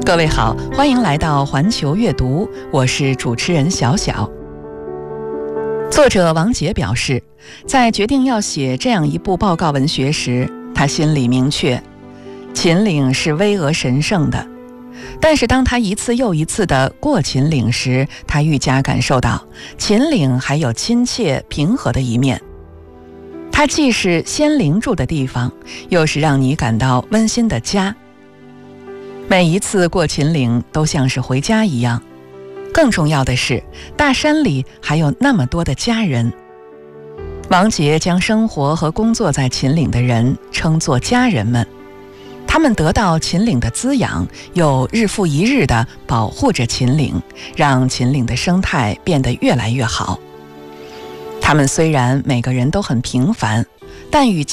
各位好，欢迎来到环球阅读，我是主持人小小。作者王杰表示，在决定要写这样一部报告文学时，他心里明确，秦岭是巍峨神圣的。但是当他一次又一次地过秦岭时，他愈加感受到秦岭还有亲切平和的一面。它既是仙灵住的地方，又是让你感到温馨的家。每一次过秦岭都像是回家一样。更重要的是，大山里还有那么多的家人。王杰将生活和工作在秦岭的人称作家人们，他们得到秦岭的滋养，又日复一日地保护着秦岭，让秦岭的生态变得越来越好。他们虽然每个人都很平凡，但与